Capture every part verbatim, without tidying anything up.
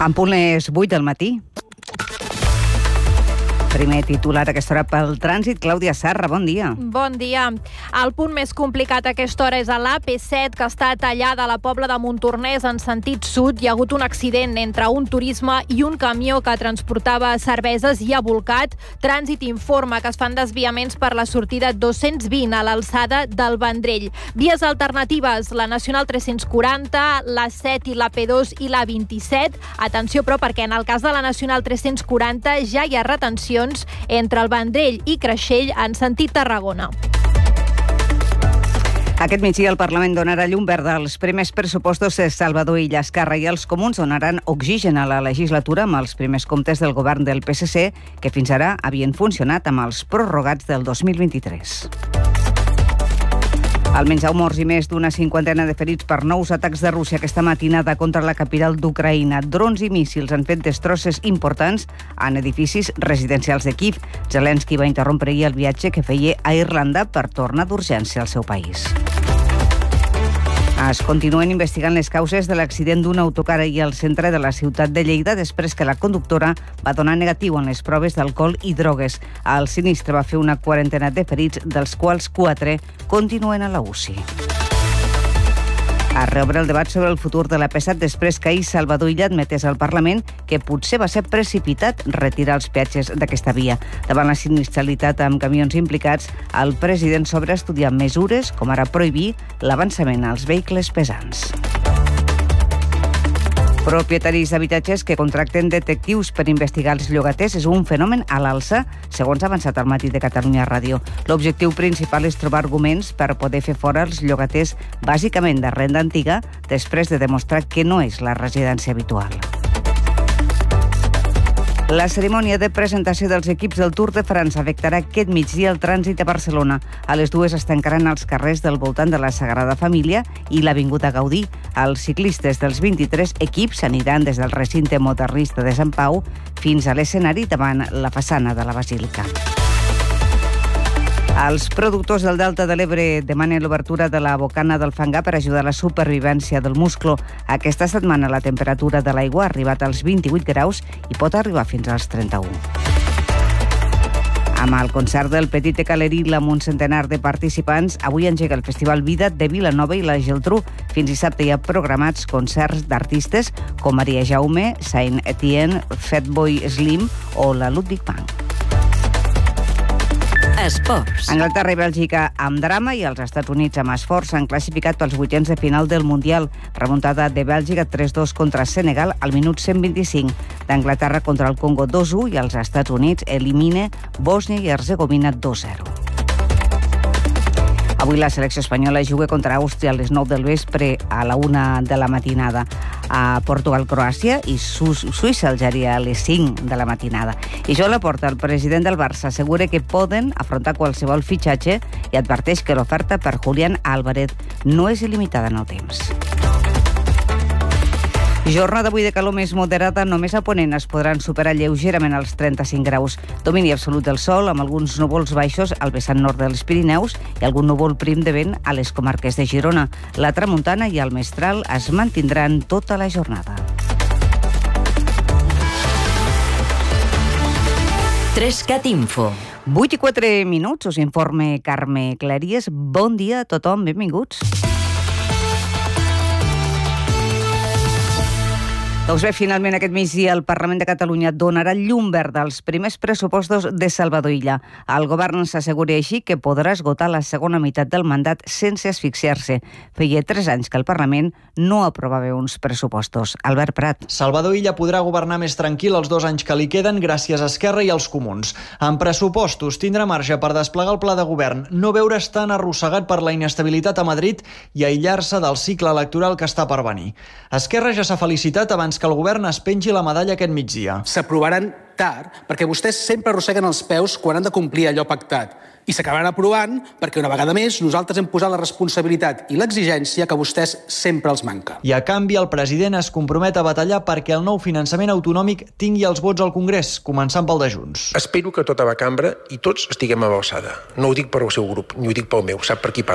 En punt les vuit del matí. Primer titular a aquesta hora pel trànsit. Clàudia Sarra, bon dia. Bon dia. El punt més complicat a aquesta hora és a l'A P set, que està tallada a la Pobla de Montornès en sentit sud. Hi ha hagut un accident entre un turisme i un camió que transportava cerveses i ha bolcat. Trànsit informa que es fan desviaments per la sortida dos-cents vint a l'alçada del Vendrell. Vies alternatives, la Nacional tres-cents quaranta, l'A set i la P dos i la vint-i-set. Atenció, però, perquè en el cas de la Nacional tres-cents quaranta ja hi ha retencions entre el Vendrell i Creixell en sentit Tarragona. Aquest migdia el Parlament donarà llum verda als primers pressupostos de Salvador Illa. Esquerra i els comuns donaran oxigen a la legislatura amb els primers comptes del govern del P S C, que fins ara havien funcionat amb els prorrogats del dos mil vint-i-tres. Almenys deu morts i més d'una cinquantena de ferits per nous atacs de Rússia aquesta matinada contra la capital d'Ucraïna. Drons i míssils han fet destrosses importants en edificis residencials de Kíev. Zelensky va interrompre ahir el viatge que feia a Irlanda per tornar d'urgència al seu país. Es continuen investigant les causes de l'accident d'un autocar ahir al centre de la ciutat de Lleida després que la conductora va donar negatiu en les proves d'alcohol i drogues. El sinistre va fer una quarantena de ferits, dels quals quatre continuen a la U C I. Es reobre el debat sobre el futur de l'A P set després que ahir Salvador Illa admetés al Parlament que potser va ser precipitat retirar els peatges d'aquesta via. Davant la sinistralitat amb camions implicats, el president s'obre a estudiar mesures com ara prohibir l'avançament als vehicles pesants. Propietaris d'habitatges que contracten detectius per investigar els llogaters és un fenomen a l'alça, segons ha avançat al Matí de Catalunya Ràdio. L'objectiu principal és trobar arguments per poder fer fora els llogaters, bàsicament de renda antiga, després de demostrar que no és la residència habitual. La cerimònia de presentació dels equips del Tour de France afectarà aquest migdia el trànsit a Barcelona. A les dues es tancaran els carrers del voltant de la Sagrada Família i l'Avinguda Gaudí. Els ciclistes dels vint-i-tres equips aniran des del recinte modernista de Sant Pau fins a l'escenari davant la façana de la Basílica. Els productors del Delta de l'Ebre demanen l'obertura de la bocana del Fangar per ajudar a la supervivència del musclo. Aquesta setmana la temperatura de l'aigua ha arribat als vint-i-vuit graus i pot arribar fins als trenta-u. Amb el concert del Petit de Caleril amb un centenar de participants, avui engega el Festival Vida de Vilanova i la Geltrú. Fins dissabte hi ha programats concerts d'artistes com Maria Jaume, Saint Etienne, Fatboy Slim o la Ludwig Band. Esports. Anglaterra i Bèlgica amb drama i els Estats Units amb esforç s'han classificat pels vuitens de final del Mundial. Remuntada de Bèlgica tres dos contra Senegal al minut cent vint-i-cinc. D'Anglaterra contra el Congo dos u i els Estats Units elimina Bòsnia i Herzegovina dos zero. Avui la selecció espanyola juga contra Àustria a les nou del vespre a la una de la matinada. A Portugal-Croàcia i Suïssa-Algèria a les cinc de la matinada. I Joan Laporta, el president del Barça, assegura que poden afrontar qualsevol fitxatge i adverteix que l'oferta per Julián Álvarez no és il·limitada en el temps. Jornada avui de calor més moderada, només a ponent es podran superar lleugerament els trenta-cinc graus. Domini absolut del sol, amb alguns núvols baixos al vessant nord dels Pirineus i algun núvol prim de vent a les comarques de Girona. La tramuntana i el mestral es mantindran tota la jornada. Trescat Info. vuit i quatre minuts, us informe Carme Cleries. Bon dia a tothom, benvinguts. Doncs bé, finalment aquest migdia el Parlament de Catalunya donarà llum verda als primers pressupostos de Salvador Illa. El govern s'assegura així que podrà esgotar la segona meitat del mandat sense asfixiar-se. Feia tres anys que el Parlament no aprovava uns pressupostos. Albert Prat. Salvador Illa podrà governar més tranquil els dos anys que li queden gràcies a Esquerra i als comuns. En pressupostos tindrà marge per desplegar el pla de govern, no veure's tan arrossegat per la inestabilitat a Madrid i aïllar-se del cicle electoral que està per venir. Esquerra ja s'ha felicitat abans que el govern es pengi la medalla aquest migdia. S'aprovaran tard perquè vostès sempre arrosseguen els peus quan han de complir allò pactat. I s'acabaran aprovant perquè una vegada més nosaltres hem posat la responsabilitat i l'exigència que vostès sempre els manca. I a canvi el president es compromet a batallar perquè el nou finançament autonòmic tingui els vots al Congrés, començant pel de Junts. Espero que tota la cambra i tots estiguem a l'alçada. No ho dic per al seu grup, ni ho dic pel meu, sap per qui parlo.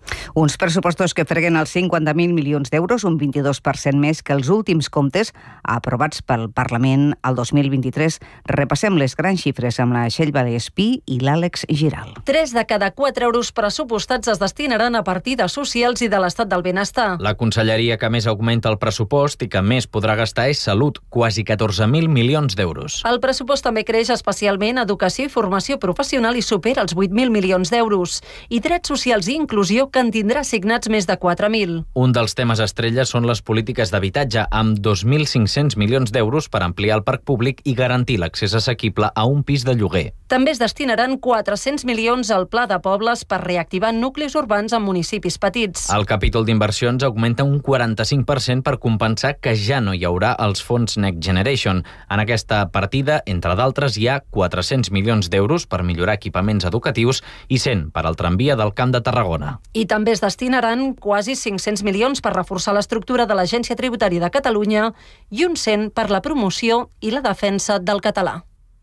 Uns pressupostos que freguen els cinquanta mil milions d'euros, un vint-i-dos per cent més que els últims comptes aprovats pel Parlament el dos mil vint-i-tres. Repassem les grans xifres amb la Txell Vallespí i l'Àlex Giral. Tres de cada quatre euros pressupostats es destinaran a partides socials i de l'estat del benestar. La conselleria que més augmenta el pressupost i que més podrà gastar és Salut, quasi catorze mil milions d'euros. El pressupost també creix especialment Educació i Formació Professional i supera els vuit mil milions d'euros. I Drets Socials i Inclusió, que en tindrà assignats més de quatre mil. Un dels temes estrelles són les polítiques d'habitatge, amb dos mil cinc-cents milions d'euros per ampliar el parc públic i garantir l'accés assequible a un pis de lloguer. També es destinaran quatre-cents milions al Pla de Pobles per reactivar nuclis urbans en municipis petits. El capítol d'inversions augmenta un quaranta-cinc per cent per compensar que ja no hi haurà els fons Next Generation. En aquesta partida, entre d'altres, hi ha quatre-cents milions d'euros per millorar equipaments educatius i cent per al tramvia del Camp de Tarragona. I també es destinaran quasi cinc-cents milions per reforçar l'estructura de l'Agència Tributària de Catalunya i un cent per la promoció i la defensa del català.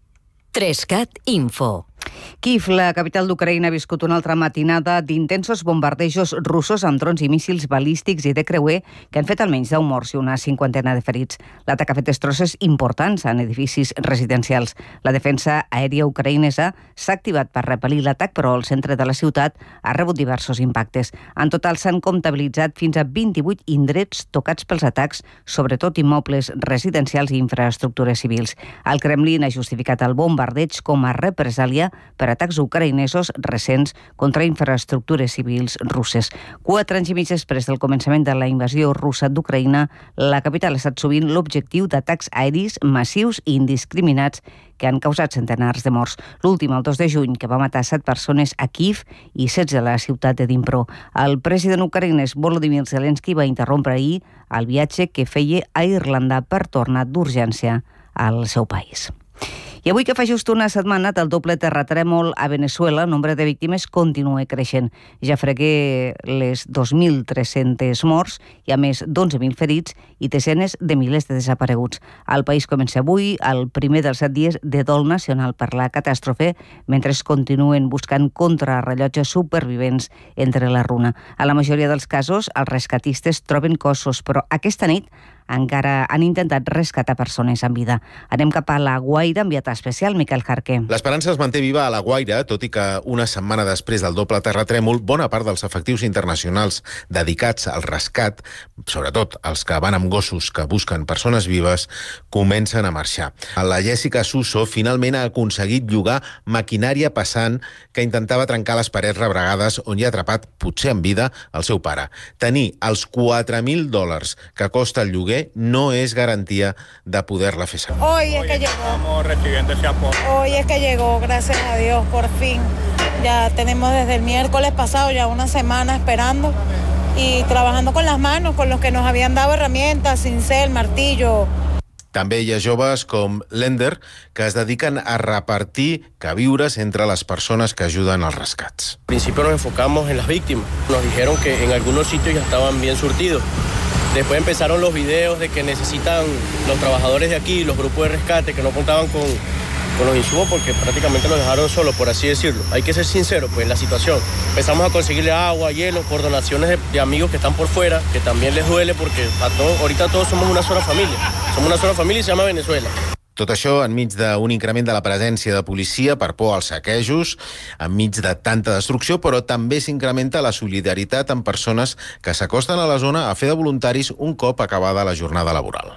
Trescat Info. Kíev, la capital d'Ucraïna, ha viscut una altra matinada d'intensos bombardejos russos amb drons i míssils balístics i de creuer que han fet almenys deu morts i una cinquantena de ferits. L'atac ha fet destrosses importants en edificis residencials. La defensa aèria ucraïnesa s'ha activat per repel·lir l'atac, però el centre de la ciutat ha rebut diversos impactes. En total s'han comptabilitzat fins a vint-i-vuit indrets tocats pels atacs, sobretot immobles residencials i infraestructures civils. El Kremlin ha justificat el bombardeig com a represàlia per atacs ucraïnesos recents contra infraestructures civils russes. Quatre anys i mig després del començament de la invasió russa d'Ucraïna, la capital ha estat sovint l'objectiu d'atacs aeris massius i indiscriminats que han causat centenars de morts. L'últim, el dos de juny, que va matar set persones a Kíev i setze a la ciutat de Dnipro. El president ucraïnès Volodymyr Zelensky va interrompre ahir el viatge que feia a Irlanda per tornar d'urgència al seu país. I avui, que fa just una setmana del doble terratrèmol a Venezuela, el nombre de víctimes continua creixent. Ja fregué les dos mil tres-cents morts i a més d'onze mil ferits i desenes de milers de desapareguts. El país comença avui el primer dels set dies de dol nacional per la catàstrofe, mentre es continuen buscant contrarrellotges supervivents entre la runa. A la majoria dels casos, els rescatistes troben cossos, però aquesta nit encara han intentat rescatar persones en vida. Anem cap a La Guaira, enviat especial Miquel Jarqué. L'esperança es manté viva a La Guaira, tot i que una setmana després del doble terratrèmol, bona part dels efectius internacionals dedicats al rescat, sobretot els que van amb gossos que busquen persones vives, comencen a marxar. La Jessica Suso finalment ha aconseguit llogar maquinària pesant que intentava trencar les parets rebregades on hi ha atrapat, potser en vida, el seu pare. Tenir els quatre mil dòlars que costa el lloguer no es garantía de poderla fer servir. Hoy es que llegó. Recibiendo ese apoyo. Hoy es que llegó, gracias a Dios, por fin. Ya tenemos desde el miércoles pasado ya una semana esperando y trabajando con las manos, con los que nos habían dado herramientas, cincel, martillo. També hi ha joves com Lender que es dediquen a repartir queviures entre les persones que ajuden als rescats. Al principio nos enfocamos en las víctimas. Nos dijeron que en algunos sitios ya estaban bien surtidos. Después empezaron los videos de que necesitan los trabajadores de aquí, los grupos de rescate, que no contaban con, con los insumos porque prácticamente los dejaron solos, por así decirlo. Hay que ser sinceros pues, en la situación. Empezamos a conseguirle agua, hielo, por donaciones de, de amigos que están por fuera, que también les duele porque a todo, ahorita todos somos una sola familia. Somos una sola familia y se llama Venezuela. Tot això enmig d'un increment de la presència de policia per por als saquejos, enmig de tanta destrucció, però també s'incrementa la solidaritat amb persones que s'acosten a la zona a fer de voluntaris un cop acabada la jornada laboral.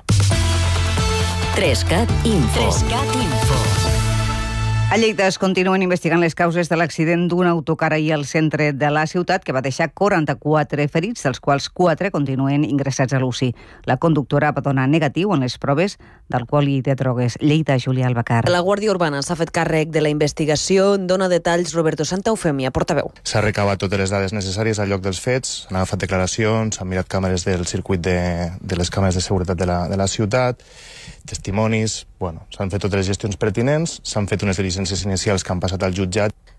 Trescat Info. Trescat Info. A Lleida es continuen investigant les causes de l'accident d'un autocar ahir al centre de la ciutat que va deixar quaranta-quatre ferits, dels quals quatre continuen ingressats a l'U C I. La conductora va donar negatiu en les proves d'alcohol i de drogues. Lleida, Júlia Albacar. La Guàrdia Urbana s'ha fet càrrec de la investigació. Dona detalls Roberto Santaufemia, portaveu. S'ha recabat totes les dades necessàries al lloc dels fets, han agafat declaracions, han mirat càmeres del circuit de, de les càmeres de seguretat de la, de la ciutat, testimonis, bueno, s'han fet totes les gestions pertinents, s'han fet unes diligències inicials que han passat al jutjat.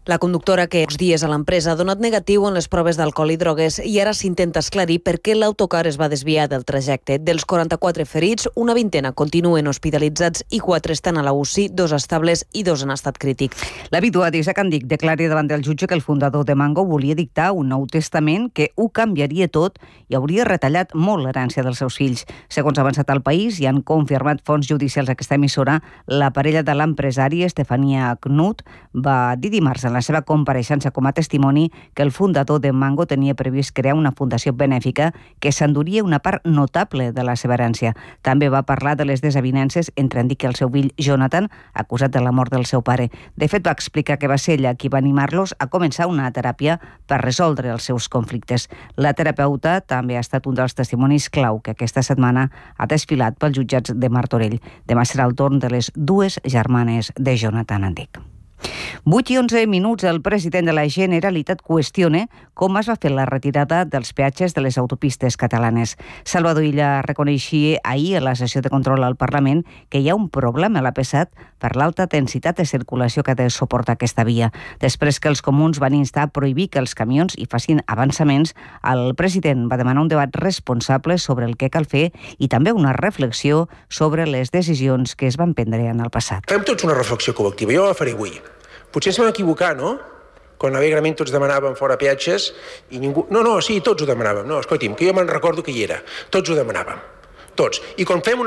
La conductora, que pocs dies a l'empresa, ha donat negatiu en les proves d'alcohol i drogues i ara s'intenta esclarir per què l'autocar es va desviar del trajecte. Dels quaranta-quatre ferits, una vintena continuen hospitalitzats i quatre estan a la U C I, dos estables i dos en estat crític. La vídua d'Isaac Andic declara davant del jutge que el fundador de Mango volia dictar un nou testament que ho canviaria tot i hauria retallat molt l'herència dels seus fills. Segons ha avançat al País i han confirmat fons judicials a aquesta emissora, la parella de l'empresari Estefania Knut va dir dimarts en la seva compareixença com a testimoni que el fundador de Mango tenia previst crear una fundació benèfica que s'enduria una part notable de la seva herència. També va parlar de les desavinences entre Andic i el seu fill Jonathan, acusat de la mort del seu pare. De fet, va explicar que va ser ella qui va animar-los a començar una teràpia per resoldre els seus conflictes. La terapeuta també ha estat un dels testimonis clau que aquesta setmana ha desfilat pels jutjats de Martorell. Demà serà el torn de les dues germanes de Jonathan Andic. vuit i onze minuts, el president de la Generalitat qüestiona com es va fer la retirada dels peatges de les autopistes catalanes. Salvador Illa reconeixia ahir a la sessió de control al Parlament que hi ha un problema a l'A P set per l'alta densitat de circulació que ha de suportar aquesta via. Després que els comuns van instar a prohibir que els camions hi facin avançaments, el president va demanar un debat responsable sobre el que cal fer i també una reflexió sobre les decisions que es van prendre en el passat. Fem tots una reflexió col·lectiva, jo la faré avui. Potser ens vam equivocar, no? Quan alegrement tots demanàvem fora peatges i ningú... No, no, sí, tots ho demanàvem. No, escolti'm, que jo me'n recordo que hi era. Tots ho demanàvem. Tots. I quan fem una